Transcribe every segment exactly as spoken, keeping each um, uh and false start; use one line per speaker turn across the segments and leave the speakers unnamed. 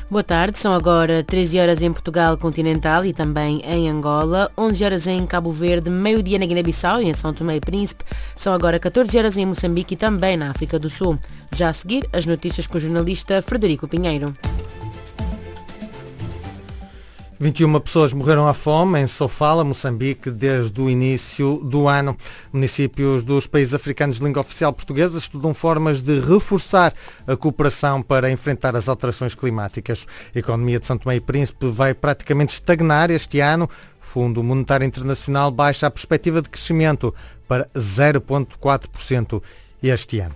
Boa tarde, são agora treze horas em Portugal continental e também em Angola, onze horas em Cabo Verde, meio-dia na Guiné-Bissau e em São Tomé e Príncipe, são agora catorze horas em Moçambique e também na África do Sul. Já a seguir, as notícias com o jornalista Frederico Pinheiro.
vinte e uma pessoas morreram à fome em Sofala, Moçambique, desde o início do ano. Municípios dos países africanos de língua oficial portuguesa estudam formas de reforçar a cooperação para enfrentar as alterações climáticas. A economia de São Tomé e Príncipe vai praticamente estagnar este ano. O Fundo Monetário Internacional baixa a perspectiva de crescimento para zero vírgula quatro por cento este ano.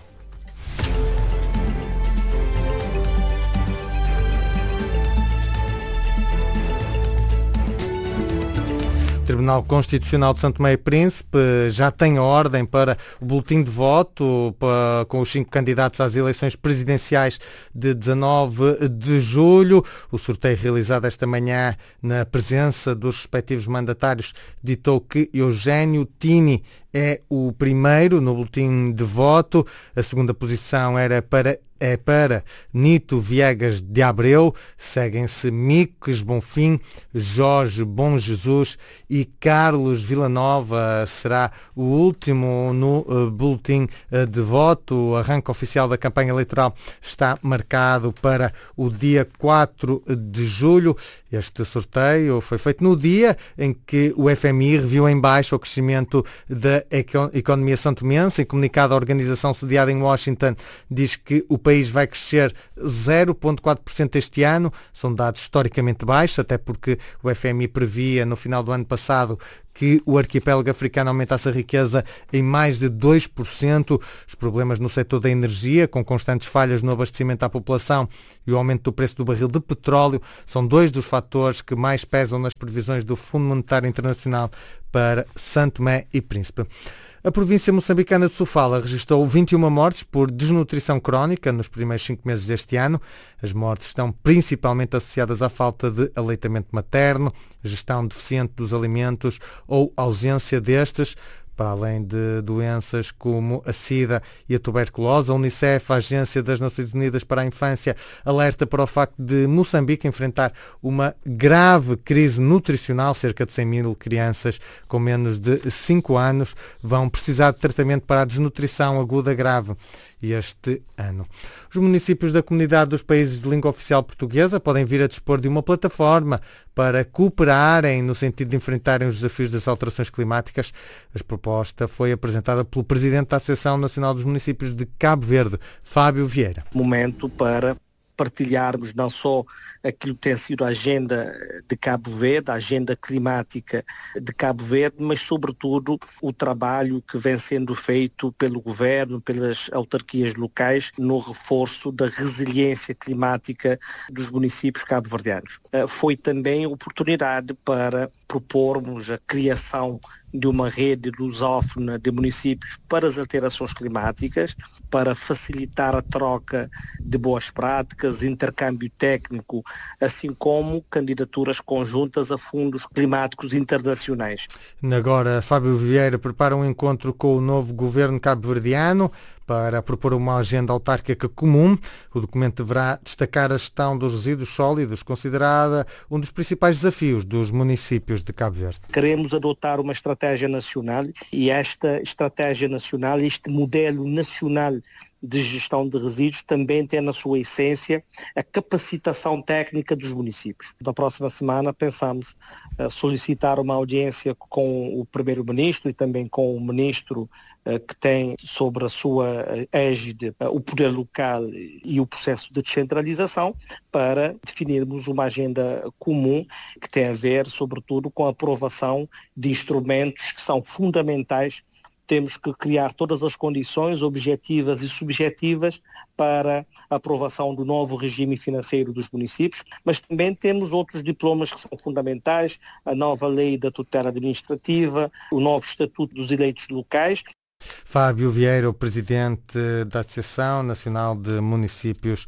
O Tribunal Constitucional de São Tomé e Príncipe já tem a ordem para o boletim de voto para, com os cinco candidatos às eleições presidenciais de dezanove de julho. O sorteio realizado esta manhã na presença dos respectivos mandatários ditou que Eugênio Tini é o primeiro no boletim de voto. A segunda posição era para é para Nito Viegas de Abreu, seguem-se Miques Bonfim, Jorge Bom Jesus e Carlos Villanova será o último no uh, boletim uh, de voto. O arranque oficial da campanha eleitoral está marcado para o dia quatro de julho. Este sorteio foi feito no dia em que o F M I reviu em baixo o crescimento da economia santomense. Em comunicado, a organização sediada em Washington diz que o país vai crescer zero vírgula quatro por cento este ano. São dados historicamente baixos, até porque o F M I previa no final do ano passado que o arquipélago africano aumentasse a riqueza em mais de dois por cento. Os problemas no setor da energia, com constantes falhas no abastecimento à população e o aumento do preço do barril de petróleo, são dois dos fatores que mais pesam nas previsões do Fundo Monetário Internacional para São Tomé e Príncipe. A província moçambicana de Sofala registrou vinte e uma mortes por desnutrição crónica nos primeiros cinco meses deste ano. As mortes estão principalmente associadas à falta de aleitamento materno, gestão deficiente dos alimentos ou ausência destes. Para além de doenças como a sida e a tuberculose, a Unicef, a Agência das Nações Unidas para a Infância, alerta para o facto de Moçambique enfrentar uma grave crise nutricional. Cerca de cem mil crianças com menos de cinco anos vão precisar de tratamento para a desnutrição aguda grave este ano. Os municípios da Comunidade dos Países de Língua Oficial Portuguesa podem vir a dispor de uma plataforma para cooperarem no sentido de enfrentarem os desafios das alterações climáticas. A proposta foi apresentada pelo Presidente da Associação Nacional dos Municípios de Cabo Verde, Fábio Vieira.
Momento para partilharmos não só aquilo que tem sido a agenda de Cabo Verde, a agenda climática de Cabo Verde, mas sobretudo o trabalho que vem sendo feito pelo governo, pelas autarquias locais no reforço da resiliência climática dos municípios cabo-verdianos. Foi também oportunidade para propormos a criação de uma rede lusófona de municípios para as alterações climáticas, para facilitar a troca de boas práticas, intercâmbio técnico, assim como candidaturas conjuntas a fundos climáticos internacionais.
Agora, Fábio Vieira prepara um encontro com o novo governo cabo-verdiano para propor uma agenda autárquica comum. O documento deverá destacar a gestão dos resíduos sólidos, considerada um dos principais desafios dos municípios de Cabo Verde.
Queremos adotar uma estratégia nacional e esta estratégia nacional, este modelo nacional de gestão de resíduos também tem na sua essência a capacitação técnica dos municípios. Na próxima semana pensamos uh, solicitar uma audiência com o Primeiro-Ministro e também com o Ministro uh, que tem sobre a sua égide uh, o poder local e o processo de descentralização para definirmos uma agenda comum que tem a ver sobretudo com a aprovação de instrumentos que são fundamentais. Temos que criar todas as condições objetivas e subjetivas para a aprovação do novo regime financeiro dos municípios, mas também temos outros diplomas que são fundamentais, a nova lei da tutela administrativa, o novo estatuto dos eleitos locais.
Fábio Vieira, o presidente da Associação Nacional de Municípios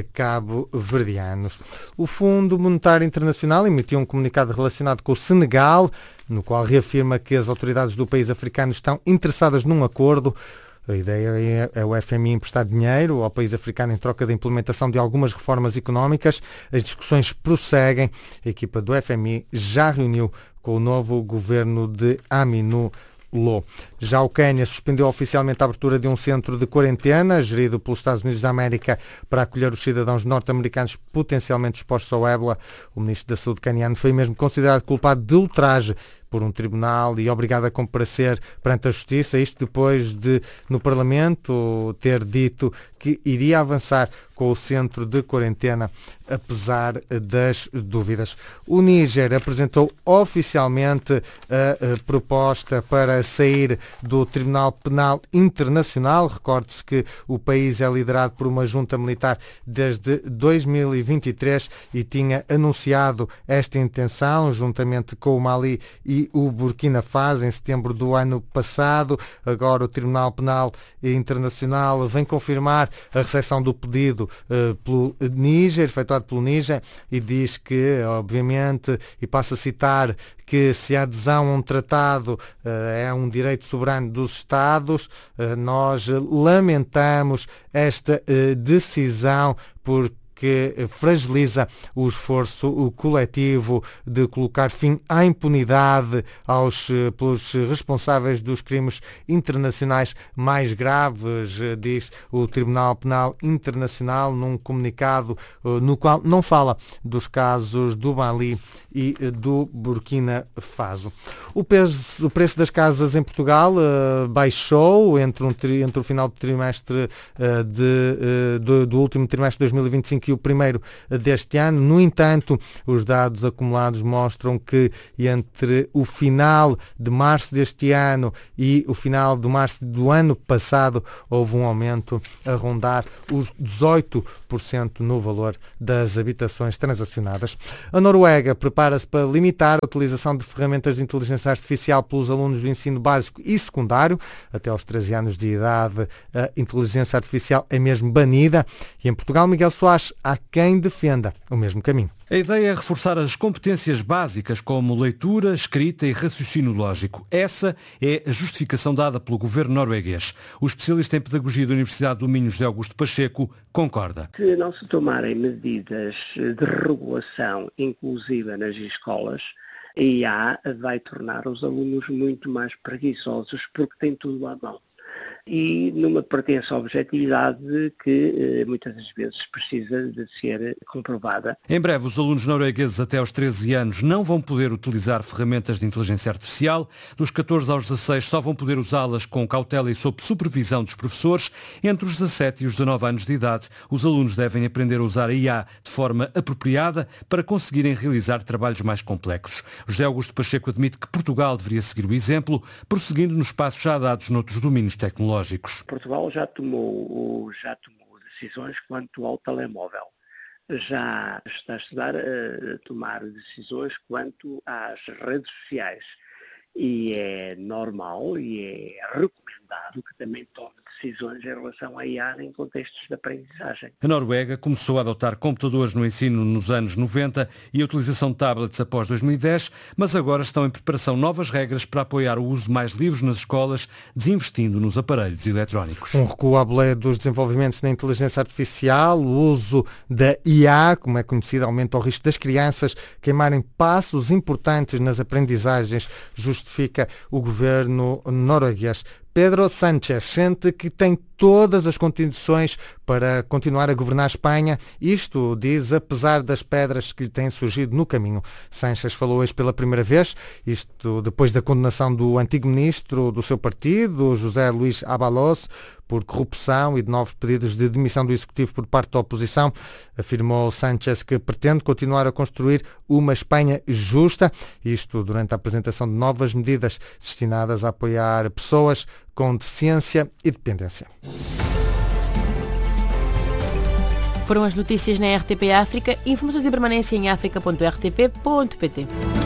Cabo-Verdianos. O Fundo Monetário Internacional emitiu um comunicado relacionado com o Senegal, no qual reafirma que as autoridades do país africano estão interessadas num acordo. A ideia é o F M I emprestar dinheiro ao país africano em troca da implementação de algumas reformas económicas. As discussões prosseguem. A equipa do F M I já reuniu com o novo governo de Aminou Lo. Já o Quênia suspendeu oficialmente a abertura de um centro de quarentena, gerido pelos Estados Unidos da América, para acolher os cidadãos norte-americanos potencialmente expostos ao ébola. O ministro da Saúde caniano foi mesmo considerado culpado de ultraje por um tribunal e obrigado a comparecer perante a Justiça, isto depois de, no Parlamento, ter dito que iria avançar com o centro de quarentena, apesar das dúvidas. O Níger apresentou oficialmente a, a proposta para sair do Tribunal Penal Internacional. Recorde-se que o país é liderado por uma junta militar desde dois mil e vinte e três e tinha anunciado esta intenção, juntamente com o Mali e o Burkina Faso, em setembro do ano passado. Agora o Tribunal Penal Internacional vem confirmar a recepção do pedido uh, pelo Níger, efetuado pelo Níger, e diz que, obviamente, e passo a citar, que se a adesão a um tratado uh, é um direito soberano dos Estados, uh, nós lamentamos esta uh, decisão porque que fragiliza o esforço coletivo de colocar fim à impunidade aos, pelos responsáveis dos crimes internacionais mais graves, diz o Tribunal Penal Internacional num comunicado no qual não fala dos casos do Mali e do Burkina Faso. O preço, o preço das casas em Portugal uh, baixou entre, um, entre o final do trimestre uh, de, uh, do, do último trimestre de dois mil e vinte e cinco e o primeiro deste ano. No entanto, os dados acumulados mostram que entre o final de março deste ano e o final de março do ano passado houve um aumento a rondar os dezoito por cento no valor das habitações transacionadas. A Noruega prepara-se para limitar a utilização de ferramentas de inteligência artificial pelos alunos do ensino básico e secundário. Até aos treze anos de idade, a inteligência artificial é mesmo banida. E em Portugal, Miguel Soares, há quem defenda o mesmo caminho.
A ideia é reforçar as competências básicas como leitura, escrita e raciocínio lógico. Essa é a justificação dada pelo governo norueguês. O especialista em pedagogia da Universidade do Minho, José Augusto Pacheco, concorda.
Se não se tomarem medidas de regulação inclusiva nas escolas, a I A vai tornar os alunos muito mais preguiçosos porque tem tudo à mão. E numa pretensa objetividade que eh, muitas das vezes precisa de ser comprovada.
Em breve, os alunos noruegueses até aos treze anos não vão poder utilizar ferramentas de inteligência artificial. Dos catorze aos dezasseis só vão poder usá-las com cautela e sob supervisão dos professores. Entre os dezassete e os dezanove anos de idade, os alunos devem aprender a usar a I A de forma apropriada para conseguirem realizar trabalhos mais complexos. José Augusto Pacheco admite que Portugal deveria seguir o exemplo, prosseguindo nos passos já dados noutros domínios tecnológicos.
Portugal já tomou, já tomou decisões quanto ao telemóvel. Já está a estudar a tomar decisões quanto às redes sociais. E é normal e é recomendado que também tome decisões em relação à I A em contextos de aprendizagem.
A Noruega começou a adotar computadores no ensino nos anos noventa e a utilização de tablets após dois mil e dez, mas agora estão em preparação novas regras para apoiar o uso mais livre nas escolas, desinvestindo nos aparelhos eletrónicos.
Um recuo à boleia dos desenvolvimentos na inteligência artificial, o uso da I A, como é conhecido, aumenta o risco das crianças queimarem passos importantes nas aprendizagens, justifica o governo norueguês. Pedro Sánchez sente que tem todas as condições para continuar a governar a Espanha. Isto diz, apesar das pedras que lhe têm surgido no caminho. Sánchez falou hoje pela primeira vez, isto depois da condenação do antigo ministro do seu partido, José Luís Ábalos, por corrupção e de novos pedidos de demissão do Executivo por parte da oposição. Afirmou Sánchez que pretende continuar a construir uma Espanha justa, isto durante a apresentação de novas medidas destinadas a apoiar pessoas com deficiência e dependência.
Foram as notícias na R T P África. Informações de permanência em africa ponto r t p ponto p t.